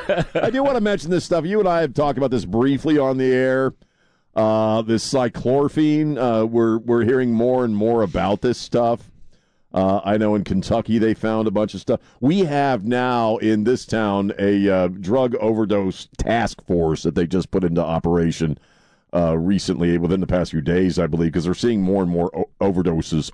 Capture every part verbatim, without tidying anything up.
I do want to mention this stuff. You and I have talked about this briefly on the air. Uh, this cyclorphine, uh, we're we're hearing more and more about this stuff. Uh, I know in Kentucky they found a bunch of stuff. We have now in this town a uh, drug overdose task force that they just put into operation uh, recently, within the past few days, I believe, because they're seeing more and more o- overdoses,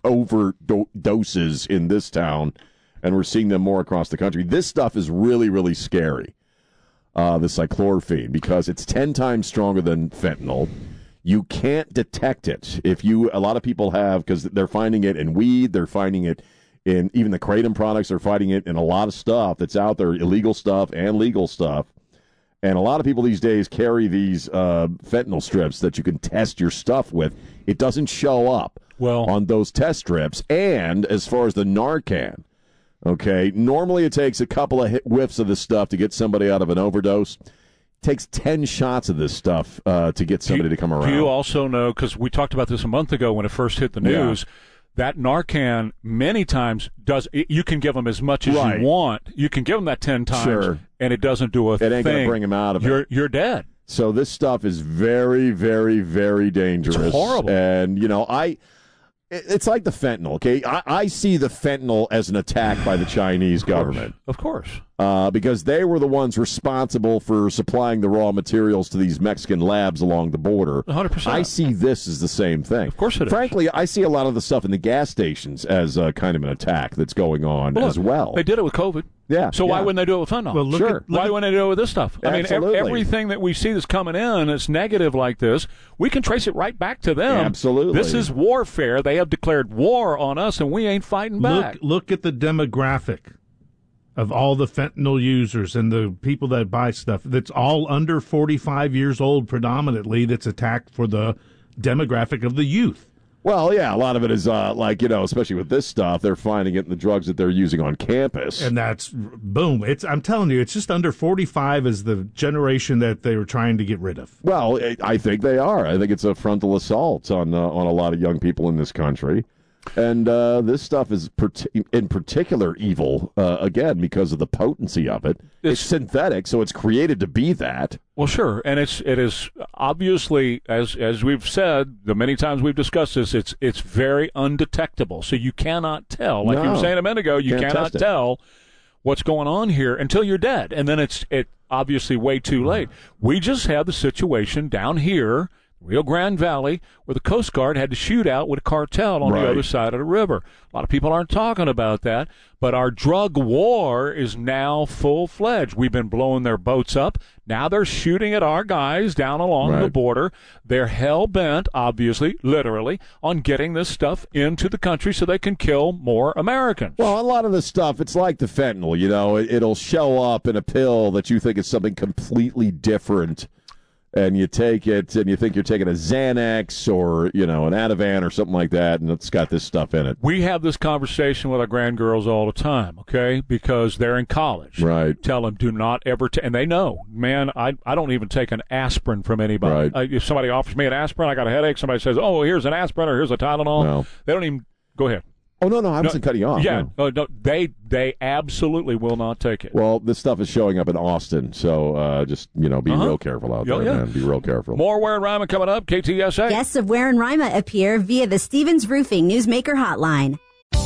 overdoses in this town, and we're seeing them more across the country. This stuff is really, really scary, uh, the cyclorphine, because it's ten times stronger than fentanyl. You can't detect it. If you, a lot of people have, because they're finding it in weed, they're finding it in even the kratom products, they're finding it in a lot of stuff that's out there, illegal stuff and legal stuff. And a lot of people these days carry these uh, fentanyl strips that you can test your stuff with. It doesn't show up well on those test strips. And as far as the Narcan, okay, normally it takes a couple of hit whiffs of this stuff to get somebody out of an overdose. Takes ten shots of this stuff uh, to get somebody you, to come around. Do you also know, because we talked about this a month ago when it first hit the news, yeah. that Narcan many times does, you can give them as much as right. you want. You can give them that ten times, sure. and it doesn't do a it thing. It ain't going to bring them out of you're, it. You're dead. So this stuff is very, very, very dangerous. It's horrible. And, you know, I... It's like the fentanyl, okay? I, I see the fentanyl as an attack by the Chinese government. Of course. Uh, because they were the ones responsible for supplying the raw materials to these Mexican labs along the border. one hundred percent. I see this as the same thing. Of course it is. Frankly, I see a lot of the stuff in the gas stations as uh, kind of an attack that's going on well, as well. They did it with COVID. Yeah. So yeah. why wouldn't they do it with fentanyl? Well, look sure. At, look why at, wouldn't they do it with this stuff? I Absolutely. mean, ev- everything that we see that's coming in that's negative like this, we can trace it right back to them. Absolutely. This is warfare. They have declared war on us, and we ain't fighting back. Look, look at the demographic of all the fentanyl users and the people that buy stuff. That's all under forty-five years old predominantly, that's attacked for the demographic of the youth. Well, yeah, a lot of it is uh, like, you know, especially with this stuff, they're finding it in the drugs that they're using on campus. And that's, boom, it's. I'm telling you, it's just under forty-five is the generation that they were trying to get rid of. Well, I think they are. I think it's a frontal assault on uh, on a lot of young people in this country. And uh, this stuff is part- in particular evil, uh, again, because of the potency of it. It's, it's synthetic, so it's created to be that. Well, sure, and it's it is obviously, as as we've said the many times we've discussed this, it's it's very undetectable. So you cannot tell, like no, you were saying a minute ago, you cannot test tell what's going on here until you're dead, and then it's it obviously way too late. We just had the situation down here, Rio Grande Valley, where the Coast Guard had to shoot out with a cartel on right. the other side of the river. A lot of people aren't talking about that, but our drug war is now full-fledged. We've been blowing their boats up. Now they're shooting at our guys down along right. the border. They're hell-bent, obviously, literally, on getting this stuff into the country so they can kill more Americans. Well, a lot of this stuff, it's like the fentanyl, you know. It, it'll show up in a pill that you think is something completely different. And you take it, and you think you're taking a Xanax or, you know, an Ativan or something like that, and it's got this stuff in it. We have this conversation with our grandgirls all the time, okay, because they're in college. Right. Tell them, do not ever take, and they know, man, I I don't even take an aspirin from anybody. Right. Uh, if somebody offers me an aspirin, I got a headache, somebody says, oh, here's an aspirin or here's a Tylenol. No. They don't even, go ahead. Oh, no, no, I wasn't no, cutting you off. Yeah, no. no, no, they they absolutely will not take it. Well, this stuff is showing up in Austin, so uh, just, you know, be uh-huh. real careful out oh, there, yeah. man. Be real careful. More Ware and Ryman coming up, K T S A. Guests of Ware and Ryman appear via the Stevens Roofing Newsmaker Hotline.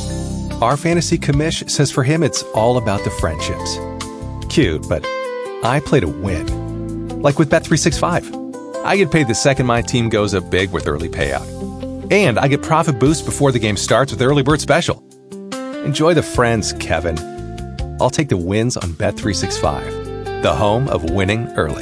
Our fantasy commish says for him it's all about the friendships. Cute, but I play to win. Like with Bet three sixty-five. I get paid the second my team goes up big with early payout. And I get profit boost before the game starts with Early Bird Special. Enjoy the friends, Kevin. I'll take the wins on Bet three sixty-five, the home of winning early.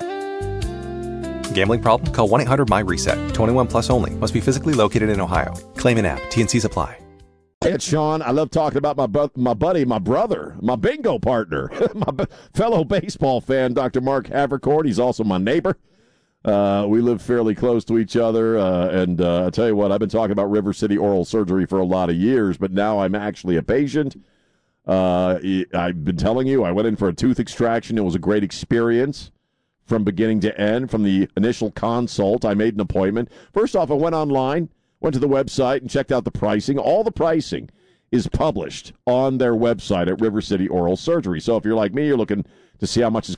Gambling problem? Call one eight hundred my reset. twenty-one plus only. Must be physically located in Ohio. Claim in app. T and Cs apply. Hey, it's Sean. I love talking about my bu- my buddy, my brother, my bingo partner, my b- fellow baseball fan, Doctor Mark Havercourt. He's also my neighbor. Uh, we live fairly close to each other, uh, and uh, I'll tell you what, I've been talking about River City Oral Surgery for a lot of years, but now I'm actually a patient. Uh, I've been telling you, I went in for a tooth extraction. It was a great experience from beginning to end. From the initial consult, I made an appointment. First off, I went online, went to the website, and checked out the pricing. All the pricing is published on their website at River City Oral Surgery. So if you're like me, you're looking to see how much it's